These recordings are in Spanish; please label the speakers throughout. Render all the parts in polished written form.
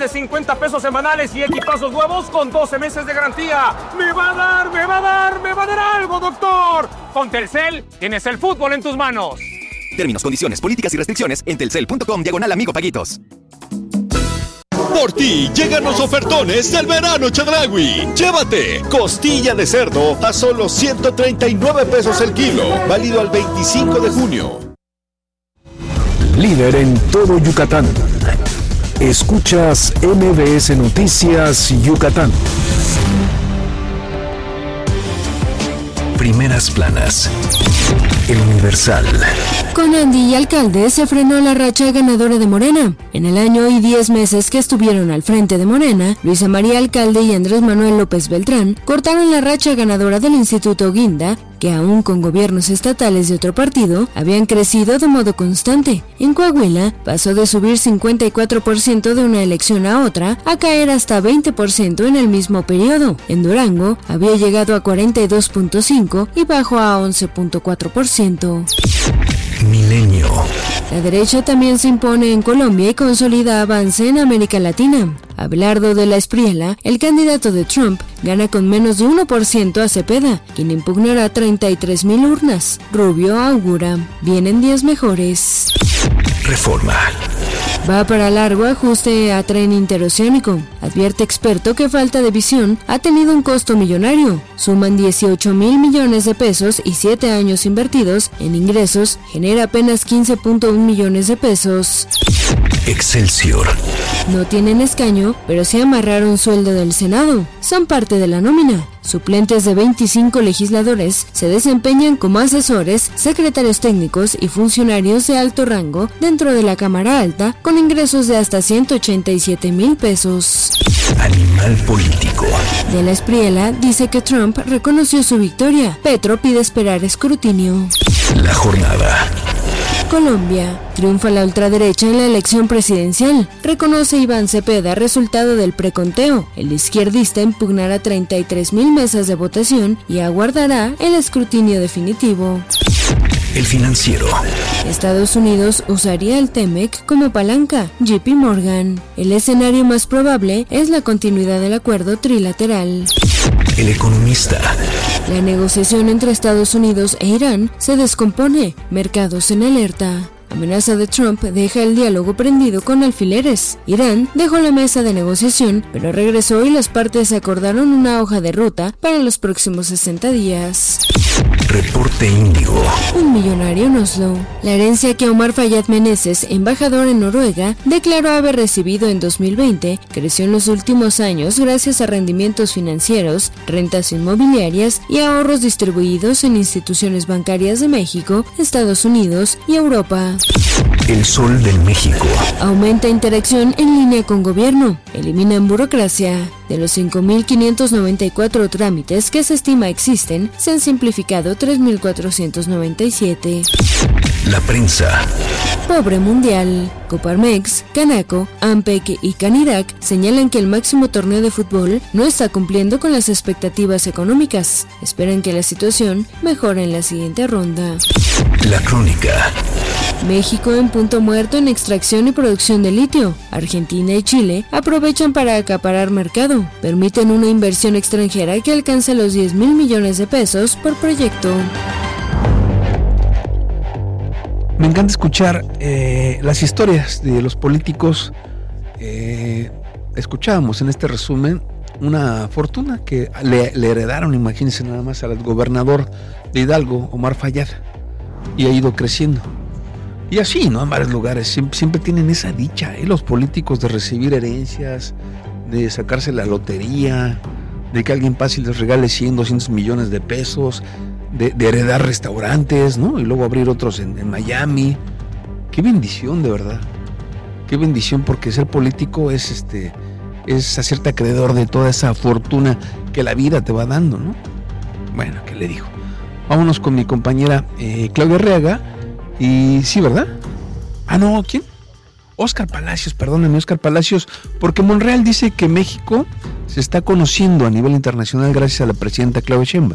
Speaker 1: desde 50 pesos semanales y equipazos nuevos con 12 meses de garantía. ¡Me va a dar algo, doctor! Con Telcel tienes el fútbol en tus manos.
Speaker 2: Términos, condiciones, políticas y restricciones en telcel.com/Amigo Paguitos.
Speaker 3: Por ti llegan los ofertones del verano Chedraui. Llévate costilla de cerdo a solo 139 pesos el kilo, válido al 25 de junio.
Speaker 4: Líder en todo Yucatán. Escuchas MBS Noticias Yucatán. Primeras planas. El Universal.
Speaker 5: Con Andy y alcalde se frenó la racha ganadora de Morena. En el año y 10 meses que estuvieron al frente de Morena, Luisa María Alcalde y Andrés Manuel López Beltrán cortaron la racha ganadora del Instituto Guinda, que aún con gobiernos estatales de otro partido, habían crecido de modo constante. En Coahuila, pasó de subir 54% de una elección a otra, a caer hasta 20% en el mismo periodo. En Durango, había llegado a 42.5% y bajó a 11.4%.
Speaker 4: Milenio.
Speaker 5: La derecha también se impone en Colombia y consolida avance en América Latina. Abelardo de la Espriella, el candidato de Trump, gana con menos de 1% a Cepeda, quien impugnará 33,000 urnas. Rubio augura, vienen días mejores.
Speaker 4: Reforma.
Speaker 5: Va para largo ajuste a tren interoceánico. Advierte experto que falta de visión ha tenido un costo millonario. Suman 18,000 millones de pesos y 7 años invertidos en ingresos genera apenas 15.1 millones de pesos.
Speaker 4: Excelsior.
Speaker 5: No tienen escaño, pero sí amarraron sueldo del Senado. Son parte de la nómina. Suplentes de 25 legisladores se desempeñan como asesores, secretarios técnicos y funcionarios de alto rango dentro de la Cámara Alta, con ingresos de hasta 187,000 pesos.
Speaker 4: Animal político.
Speaker 5: De la Espriella dice que Trump reconoció su victoria. Petro pide esperar escrutinio.
Speaker 4: La jornada.
Speaker 5: Colombia. Triunfa la ultraderecha en la elección presidencial. Reconoce Iván Cepeda resultado del preconteo. El izquierdista impugnará 33,000 mesas de votación y aguardará el escrutinio definitivo.
Speaker 4: El Financiero.
Speaker 5: Estados Unidos usaría el TEMEC como palanca. JP Morgan. El escenario más probable es la continuidad del acuerdo trilateral.
Speaker 4: El Economista.
Speaker 5: La negociación entre Estados Unidos e Irán se descompone. Mercados en alerta. Amenaza de Trump deja el diálogo prendido con alfileres. Irán dejó la mesa de negociación, pero regresó y las partes acordaron una hoja de ruta para los próximos 60 días.
Speaker 4: Reporte Índigo.
Speaker 5: Un millonario en Oslo. La herencia que Omar Fayad Meneses, embajador en Noruega, declaró haber recibido en 2020 creció en los últimos años gracias a rendimientos financieros, rentas inmobiliarias y ahorros distribuidos en instituciones bancarias de México, Estados Unidos y Europa.
Speaker 4: El Sol de México.
Speaker 5: Aumenta interacción en línea con gobierno. Eliminan burocracia. De los 5,594 trámites que se estima existen, se han simplificado 3,497.
Speaker 4: La prensa.
Speaker 5: Pobre mundial. Coparmex, Canaco, Ampec y Canirac señalan que el máximo torneo de fútbol no está cumpliendo con las expectativas económicas. Esperan que la situación mejore en la siguiente ronda.
Speaker 4: La Crónica.
Speaker 5: México en punto muerto en extracción y producción de litio. Argentina y Chile aprovechan para acaparar mercado. Permiten una inversión extranjera que alcanza los 10,000 millones de pesos por proyecto.
Speaker 6: Me encanta escuchar las historias de los políticos. Escuchábamos en este resumen una fortuna que le heredaron, imagínense nada más, al gobernador de Hidalgo, Omar Fayad, y ha ido creciendo. Y así, ¿no? En varios lugares siempre tienen esa dicha, los políticos, de recibir herencias, de sacarse la lotería, de que alguien pase y les regale 100, 200 millones de pesos, de heredar restaurantes, ¿no? Y luego abrir otros en Miami. Qué bendición, de verdad. Qué bendición, porque ser político es hacerte acreedor de toda esa fortuna que la vida te va dando, ¿no? Bueno, ¿qué le digo? Vámonos con mi compañera Claudia Arriaga. Y sí, ¿verdad? Ah, no, ¿quién? Óscar Palacios, perdóname, Óscar Palacios, porque Monreal dice que México se está conociendo a nivel internacional gracias a la presidenta Claudia Sheinbaum.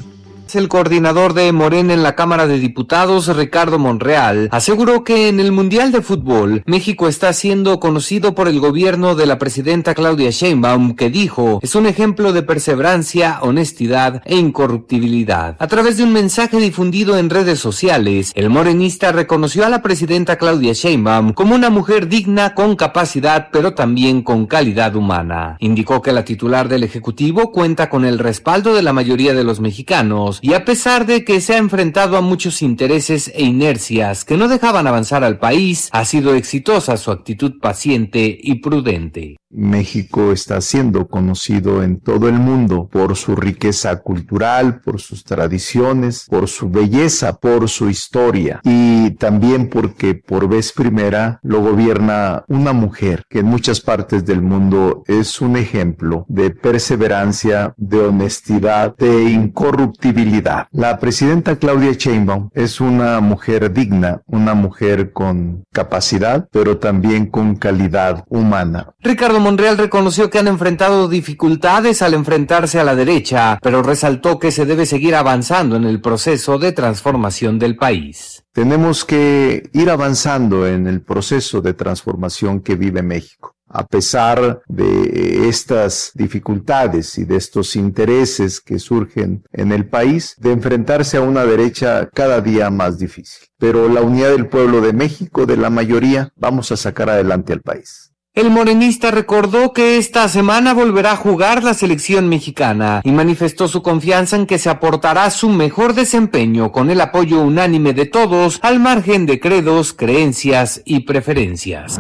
Speaker 7: El coordinador de Morena en la Cámara de Diputados, Ricardo Monreal, aseguró que en el Mundial de Fútbol, México está siendo conocido por el gobierno de la presidenta Claudia Sheinbaum, que dijo es un ejemplo de perseverancia, honestidad e incorruptibilidad. A través de un mensaje difundido en redes sociales, el morenista reconoció a la presidenta Claudia Sheinbaum como una mujer digna, con capacidad, pero también con calidad humana. Indicó que la titular del Ejecutivo cuenta con el respaldo de la mayoría de los mexicanos, y a pesar de que se ha enfrentado a muchos intereses e inercias que no dejaban avanzar al país, ha sido exitosa su actitud paciente y prudente.
Speaker 8: México está siendo conocido en todo el mundo por su riqueza cultural, por sus tradiciones, por su belleza, por su historia, y también porque por vez primera lo gobierna una mujer que en muchas partes del mundo es un ejemplo de perseverancia, de honestidad, de incorruptibilidad. La presidenta Claudia Sheinbaum es una mujer digna, una mujer con capacidad, pero también con calidad humana.
Speaker 7: Ricardo Monreal reconoció que han enfrentado dificultades al enfrentarse a la derecha, pero resaltó que se debe seguir avanzando en el proceso de transformación del país.
Speaker 8: Tenemos que ir avanzando en el proceso de transformación que vive México. A pesar de estas dificultades y de estos intereses que surgen en el país, de enfrentarse a una derecha cada día más difícil. Pero la unidad del pueblo de México, de la mayoría, vamos a sacar adelante al país.
Speaker 7: El morenista recordó que esta semana volverá a jugar la selección mexicana y manifestó su confianza en que se aportará su mejor desempeño con el apoyo unánime de todos, al margen de credos, creencias y preferencias.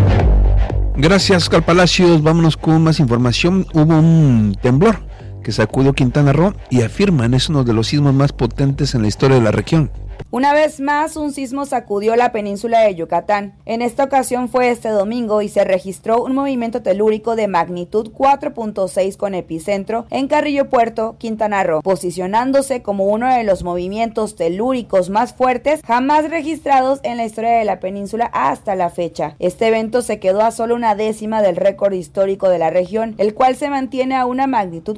Speaker 6: Gracias, Oscar Palacios. Vámonos con más información. Hubo un temblor que sacudió Quintana Roo y afirman es uno de los sismos más potentes en la historia de la región.
Speaker 9: Una vez más, un sismo sacudió la península de Yucatán. En esta ocasión fue este domingo y se registró un movimiento telúrico de magnitud 4.6 con epicentro en Carrillo Puerto, Quintana Roo, posicionándose como uno de los movimientos telúricos más fuertes jamás registrados en la historia de la península hasta la fecha. Este evento se quedó a solo una décima del récord histórico de la región, el cual se mantiene a una magnitud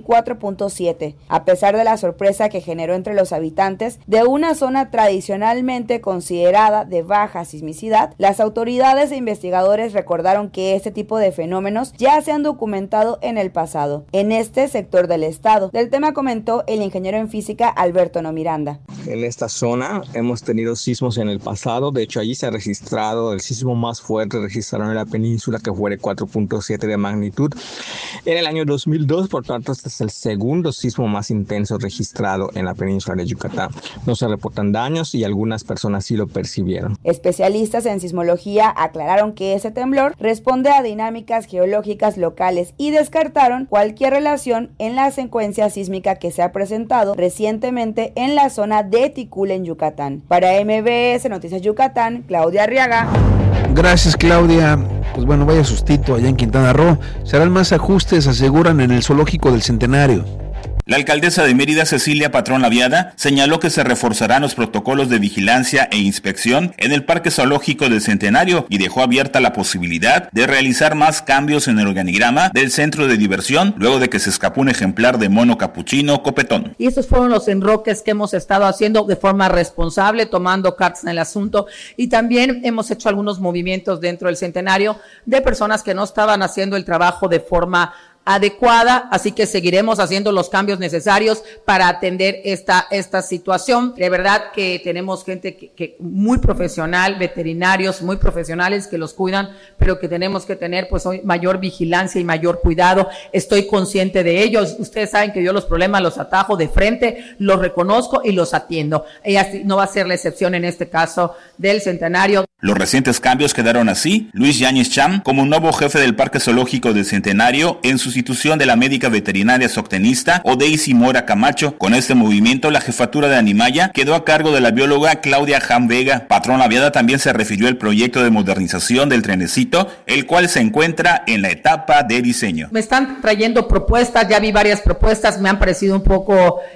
Speaker 9: 4.7, a pesar de la sorpresa que generó entre los habitantes de una zona tradicionalmente considerada de baja sismicidad. Las autoridades e investigadores recordaron que este tipo de fenómenos ya se han documentado en el pasado, en este sector del estado. Del tema comentó el ingeniero en física Alberto No Miranda.
Speaker 10: En esta zona hemos tenido sismos en el pasado, de hecho allí se ha registrado el sismo más fuerte registrado en la península, que fue de 4.7 de magnitud en el año 2002, por tanto este es el segundo sismo más intenso registrado en la península de Yucatán. No se reportan daños y algunas personas sí lo percibieron.
Speaker 9: Especialistas en sismología aclararon que ese temblor responde a dinámicas geológicas locales y descartaron cualquier relación en la secuencia sísmica que se ha presentado recientemente en la zona de Ticul en Yucatán. Para MBS Noticias Yucatán, Claudia Arriaga.
Speaker 6: Gracias, Claudia. Pues bueno, vaya sustito allá en Quintana Roo. Serán más ajustes, aseguran, en el zoológico del Centenario.
Speaker 11: La alcaldesa de Mérida, Cecilia Patrón Laviada, señaló que se reforzarán los protocolos de vigilancia e inspección en el Parque Zoológico del Centenario y dejó abierta la posibilidad de realizar más cambios en el organigrama del centro de diversión luego de que se escapó un ejemplar de mono capuchino copetón.
Speaker 12: Y estos fueron los enroques que hemos estado haciendo de forma responsable, tomando cartas en el asunto, y también hemos hecho algunos movimientos dentro del Centenario de personas que no estaban haciendo el trabajo de forma adecuada, así que seguiremos haciendo los cambios necesarios para atender esta situación. De verdad que tenemos gente que muy profesional, veterinarios muy profesionales que los cuidan, pero que tenemos que tener pues hoy mayor vigilancia y mayor cuidado. Estoy consciente de ellos. Ustedes saben que yo los problemas los atajo de frente, los reconozco y los atiendo. Y así no va a ser la excepción en este caso del Centenario.
Speaker 11: Los recientes cambios quedaron así. Luis Yáñez Cham como nuevo jefe del Parque Zoológico del Centenario en sustitución de la médica veterinaria soctenista Odeisy Mora Camacho. Con este movimiento, la jefatura de Animaya quedó a cargo de la bióloga Claudia Jan Vega. Patrón Laviada también se refirió al proyecto de modernización del trenecito, el cual se encuentra en la etapa de diseño.
Speaker 12: Me están trayendo propuestas, ya vi varias propuestas, me han parecido un poco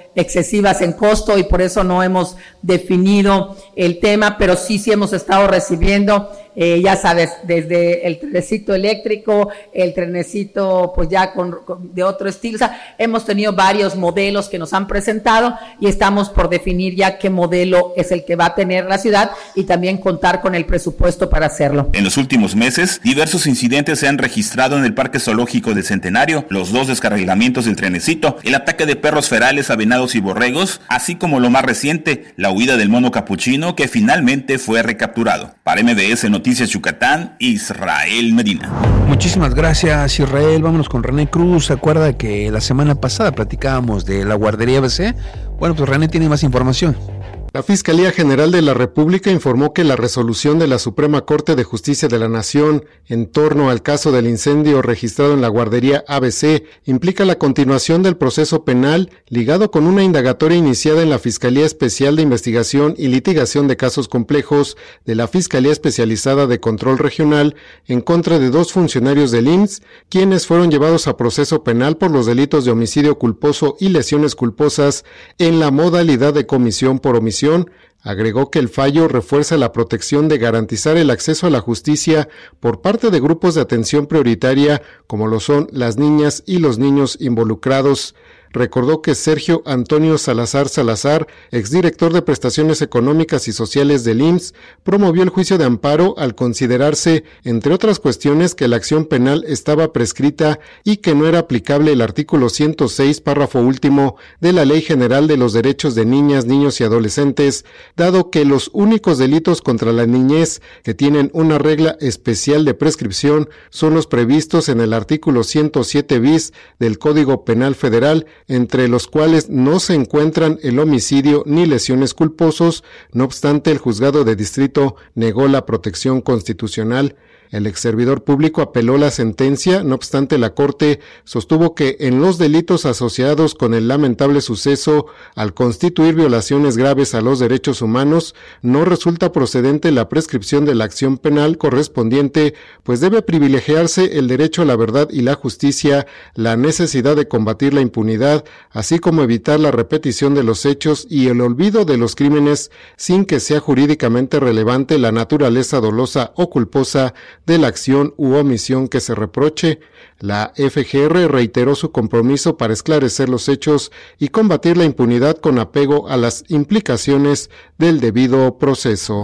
Speaker 12: excesivas en costo y por eso no hemos definido el tema, pero sí hemos estado recibiendo, ya sabes, desde el trenecito eléctrico, el trenecito pues ya de otro estilo, o sea, hemos tenido varios modelos que nos han presentado y estamos por definir ya qué modelo es el que va a tener la ciudad y también contar con el presupuesto para hacerlo.
Speaker 11: En los últimos meses, diversos incidentes se han registrado en el Parque Zoológico del Centenario, los 2 descarrilamientos del trenecito, el ataque de perros ferales a venados y borregos, así como lo más reciente, la huida del mono capuchino que finalmente fue recapturado. Para MBS Noticias Yucatán, Israel Medina.
Speaker 6: Muchísimas gracias, Israel. Vámonos con René Cruz. ¿Se acuerda que la semana pasada platicábamos de la guardería ABC? Bueno, pues René tiene más información.
Speaker 13: La Fiscalía General de la República informó que la resolución de la Suprema Corte de Justicia de la Nación en torno al caso del incendio registrado en la guardería ABC implica la continuación del proceso penal ligado con una indagatoria iniciada en la Fiscalía Especial de Investigación y Litigación de Casos Complejos de la Fiscalía Especializada de Control Regional en contra de 2 funcionarios del IMSS, quienes fueron llevados a proceso penal por los delitos de homicidio culposo y lesiones culposas en la modalidad de comisión por omisión. Agregó que el fallo refuerza la protección de garantizar el acceso a la justicia por parte de grupos de atención prioritaria como lo son las niñas y los niños involucrados. Recordó que Sergio Antonio Salazar, exdirector de Prestaciones Económicas y Sociales del IMSS, promovió el juicio de amparo al considerarse, entre otras cuestiones, que la acción penal estaba prescrita y que no era aplicable el artículo 106, párrafo último, de la Ley General de los Derechos de Niñas, Niños y Adolescentes, dado que los únicos delitos contra la niñez que tienen una regla especial de prescripción son los previstos en el artículo 107 bis del Código Penal Federal, entre los cuales no se encuentran el homicidio ni lesiones culposos. No obstante, el juzgado de distrito negó la protección constitucional. El exservidor público apeló la sentencia, no obstante la Corte sostuvo que en los delitos asociados con el lamentable suceso, al constituir violaciones graves a los derechos humanos, no resulta procedente la prescripción de la acción penal correspondiente, pues debe privilegiarse el derecho a la verdad y la justicia, la necesidad de combatir la impunidad, así como evitar la repetición de los hechos y el olvido de los crímenes sin que sea jurídicamente relevante la naturaleza dolosa o culposa de la acción u omisión que se reproche. La FGR reiteró su compromiso para esclarecer los hechos y combatir la impunidad con apego a las implicaciones del debido proceso.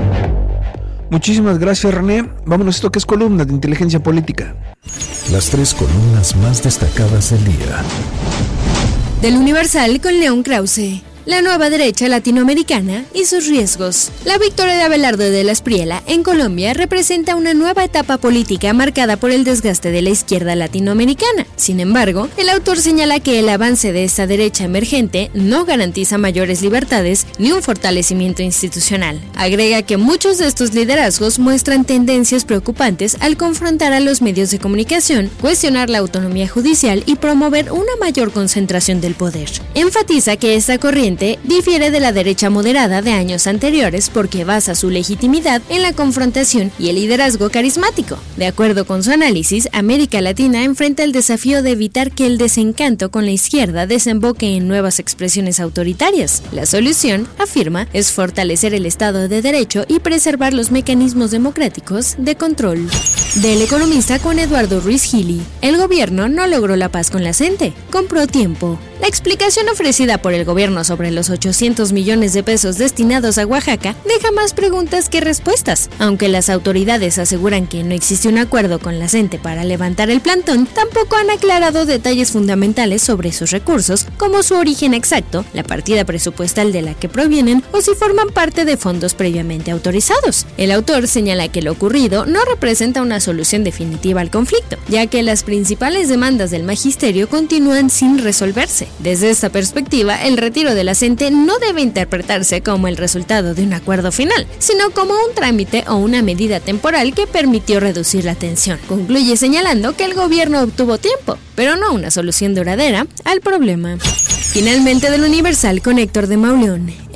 Speaker 6: Muchísimas gracias, René. Vámonos a esto que es columna de inteligencia política.
Speaker 4: Las 3 columnas más destacadas del día.
Speaker 5: Del Universal con León Krause. La nueva derecha latinoamericana y sus riesgos. La victoria de Abelardo de la Espriella en Colombia representa una nueva etapa política marcada por el desgaste de la izquierda latinoamericana. Sin embargo, el autor señala que el avance de esta derecha emergente no garantiza mayores libertades ni un fortalecimiento institucional. Agrega que muchos de estos liderazgos muestran tendencias preocupantes al confrontar a los medios de comunicación, cuestionar la autonomía judicial y promover una mayor concentración del poder. Enfatiza que esta corriente difiere de la derecha moderada de años anteriores porque basa su legitimidad en la confrontación y el liderazgo carismático. De acuerdo con su análisis, América Latina enfrenta el desafío de evitar que el desencanto con la izquierda desemboque en nuevas expresiones autoritarias. La solución, afirma, es fortalecer el Estado de Derecho y preservar los mecanismos democráticos de control. Del Economista con Eduardo Ruiz Gili. El gobierno no logró la paz con la CENTE, compró tiempo. La explicación ofrecida por el gobierno sobre los 800 millones de pesos destinados a Oaxaca deja más preguntas que respuestas. Aunque las autoridades aseguran que no existe un acuerdo con la CENTE para levantar el plantón, tampoco han aclarado detalles fundamentales sobre esos recursos, como su origen exacto, la partida presupuestal de la que provienen o si forman parte de fondos previamente autorizados. El autor señala que lo ocurrido no representa una solución definitiva al conflicto, ya que las principales demandas del magisterio continúan sin resolverse. Desde esta perspectiva, el retiro de la CENTE no debe interpretarse como el resultado de un acuerdo final, sino como un trámite o una medida temporal que permitió reducir la tensión. Concluye señalando que el gobierno obtuvo tiempo, pero no una solución duradera al problema. Finalmente, del Universal con Héctor de Mauleón.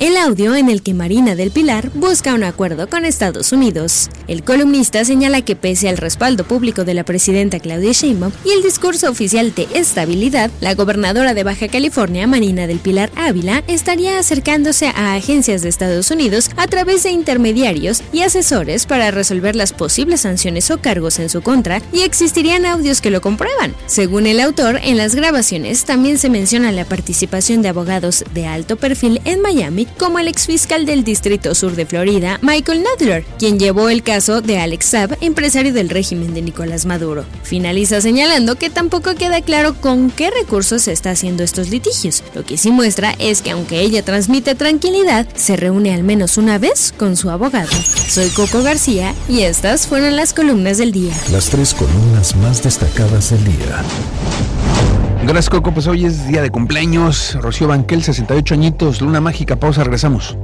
Speaker 5: el audio en el que Marina del Pilar busca un acuerdo con Estados Unidos. El columnista señala que pese al respaldo público de la presidenta Claudia Sheinbaum y el discurso oficial de estabilidad, la gobernadora de Baja California, Marina del Pilar Ávila, estaría acercándose a agencias de Estados Unidos a través de intermediarios y asesores para resolver las posibles sanciones o cargos en su contra, y existirían audios que lo comprueban. Según el autor, en las grabaciones también se menciona la participación de abogados de alto perfil en Miami, como el exfiscal del Distrito Sur de Florida, Michael Nadler, quien llevó el caso de Alex Saab, empresario del régimen de Nicolás Maduro. Finaliza señalando que tampoco queda claro con qué recursos se está haciendo estos litigios. Lo que sí muestra es que aunque ella transmite tranquilidad, se reúne al menos una vez con su abogado. Soy Coco García y estas fueron las columnas del día.
Speaker 4: Las 3 columnas más destacadas del día.
Speaker 6: Gracias, Coco. Pues hoy es día de cumpleaños. Rocío Banquel, 68 añitos. Luna mágica. Pausa, regresamos.